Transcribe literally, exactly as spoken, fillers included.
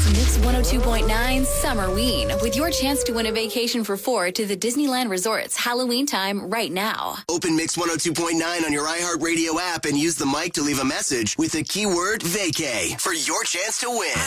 Mix one oh two point nine Summerween with your chance to win a vacation for four to the Disneyland Resort's Halloween time right now. Open Mix one oh two point nine on your iHeartRadio app and use the mic to leave a message with the keyword vacay for your chance to win.